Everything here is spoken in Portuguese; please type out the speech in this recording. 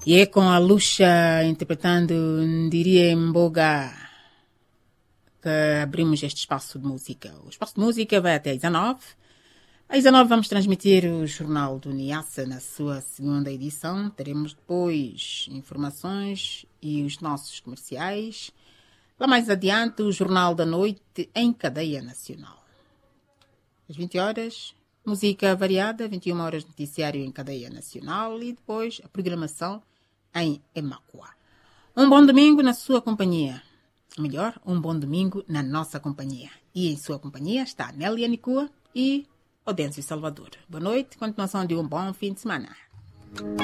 E é com a Luxa interpretando Diria Mboga que abrimos este espaço de música. O espaço de música vai até às 19. Às 19 vamos transmitir o Jornal do Niassa na sua segunda edição. Teremos depois informações e os nossos comerciais. Lá mais adiante, o Jornal da Noite em cadeia nacional. Às 20 horas, música variada, 21 horas noticiário em cadeia nacional e depois a programação em Emacuá. Um bom domingo na sua companhia. Melhor, um bom domingo na nossa companhia. E em sua companhia está Nélia Nicua e Odêncio Salvador. Boa noite, continuação de um bom fim de semana.